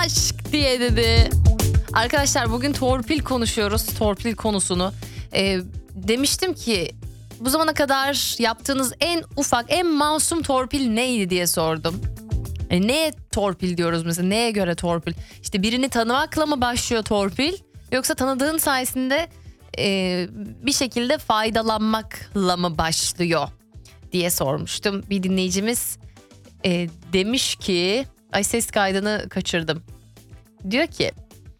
aşk diye dedi. Arkadaşlar bugün torpil konuşuyoruz. Torpil konusunu. Demiştim ki bu zamana kadar yaptığınız en ufak, en masum torpil neydi diye sordum. Neye torpil diyoruz mesela? Neye göre torpil? İşte birini tanımakla mı başlıyor torpil? Yoksa tanıdığın sayesinde bir şekilde faydalanmakla mı başlıyor diye sormuştum. Bir dinleyicimiz demiş ki... Ay, ses kaydını kaçırdım. Diyor ki...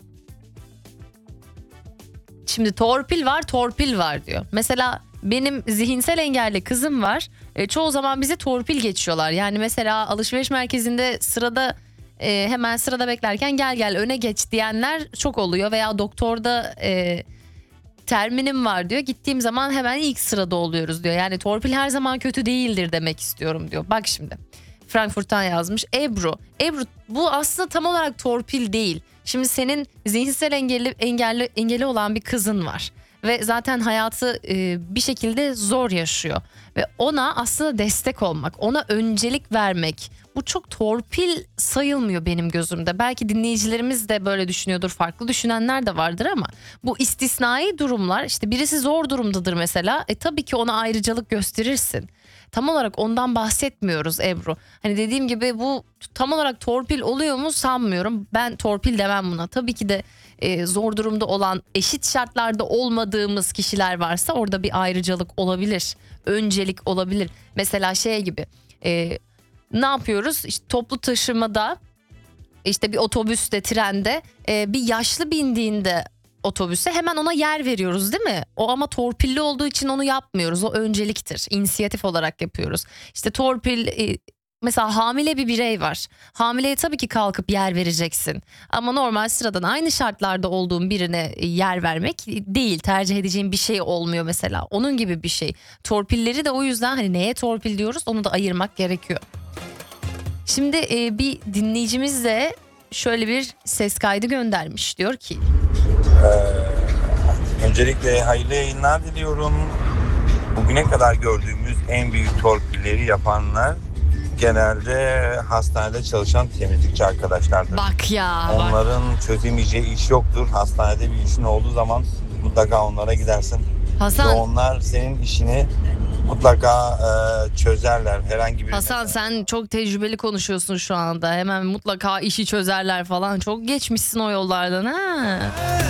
Şimdi torpil var diyor. Mesela benim zihinsel engelli kızım var. Çoğu zaman bize torpil geçiyorlar. Yani mesela alışveriş merkezinde sırada hemen sırada beklerken gel öne geç diyenler çok oluyor. Veya doktorda terminim var diyor. Gittiğim zaman hemen ilk sırada oluyoruz diyor. Yani torpil her zaman kötü değildir demek istiyorum diyor. Bak şimdi Frankfurt'tan yazmış Ebru. Ebru, bu aslında tam olarak torpil değil. Şimdi senin zihinsel engelli olan bir kızın var. Ve zaten hayatı bir şekilde zor yaşıyor. Ve ona aslında destek olmak, ona öncelik vermek, bu çok torpil sayılmıyor benim gözümde. Belki dinleyicilerimiz de böyle düşünüyordur, farklı düşünenler de vardır ama bu istisnai durumlar, işte birisi zor durumdadır mesela. Tabii ki ona ayrıcalık gösterirsin. Tam olarak ondan bahsetmiyoruz Ebru. Hani dediğim gibi bu tam olarak torpil oluyor mu sanmıyorum. Ben torpil demem buna. Tabii ki de zor durumda olan, eşit şartlarda olmadığımız kişiler varsa orada bir ayrıcalık olabilir. Öncelik olabilir. Mesela şey gibi ne yapıyoruz? İşte toplu taşımada, işte bir otobüste, trende bir yaşlı bindiğinde otobüse hemen ona yer veriyoruz değil mi? O ama torpilli olduğu için onu yapmıyoruz. O önceliktir. İnisiyatif olarak yapıyoruz. İşte torpil mesela hamile bir birey var. Hamileye tabii ki kalkıp yer vereceksin. Ama normal sıradan aynı şartlarda olduğun birine yer vermek değil. Tercih edeceğin bir şey olmuyor mesela. Onun gibi bir şey. Torpilleri de o yüzden hani neye torpil diyoruz onu da ayırmak gerekiyor. Şimdi bir dinleyicimiz de şöyle bir ses kaydı göndermiş. Diyor ki... Öncelikle hayırlı yayınlar diliyorum. Bugüne kadar gördüğümüz en büyük torpilleri yapanlar genelde hastanede çalışan temizlikçi arkadaşlardır. Bak ya. Onların çözemeyeceği iş yoktur. Hastanede bir işin olduğu zaman mutlaka onlara gidersin. Hasan. Ve onlar senin işini mutlaka çözerler. Herhangi bir... Hasan, sen çok tecrübeli konuşuyorsun şu anda. Hemen mutlaka işi çözerler falan. Çok geçmişsin o yollardan ha.